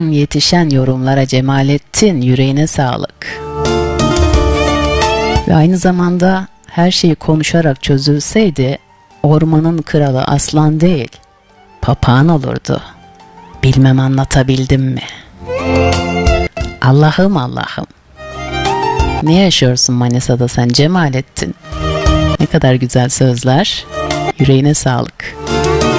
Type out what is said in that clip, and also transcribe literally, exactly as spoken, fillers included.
Yetişen yorumlara Cemalettin, yüreğine sağlık. Ve aynı zamanda her şeyi konuşarak çözülseydi ormanın kralı aslan değil, papağan olurdu. Bilmem anlatabildim mi? Allah'ım Allah'ım. Ne yaşıyorsun Manisa'da sen Cemalettin? Ne kadar güzel sözler. Yüreğine sağlık.